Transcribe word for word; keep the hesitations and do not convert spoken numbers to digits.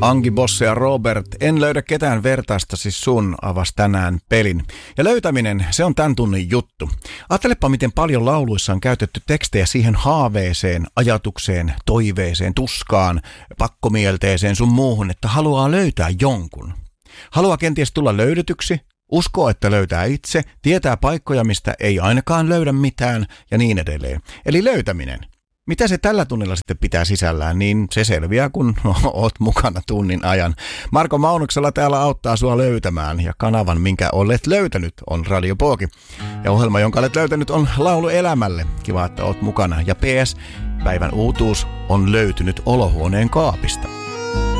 Anki, Bosse ja Robert, en löydä ketään vertaistasi sun, avasi tänään pelin. Ja löytäminen, se on tämän tunnin juttu. Ajattelepa, miten paljon lauluissa on käytetty tekstejä siihen haaveeseen, ajatukseen, toiveeseen, tuskaan, pakkomielteeseen sun muuhun, että haluaa löytää jonkun. Haluaa kenties tulla löydetyksi, uskoo, että löytää itse, tietää paikkoja, mistä ei ainakaan löydä mitään ja niin edelleen. Eli löytäminen. Mitä se tällä tunnilla sitten pitää sisällään, niin se selviää, kun oot mukana tunnin ajan. Marko Maunuksella täällä auttaa sua löytämään, ja kanavan, minkä olet löytänyt, on Radio Pooki. Ja ohjelma, jonka olet löytänyt, on Laulu elämälle. Kiva, että oot mukana. Ja P S, päivän uutuus on löytynyt olohuoneen kaapista.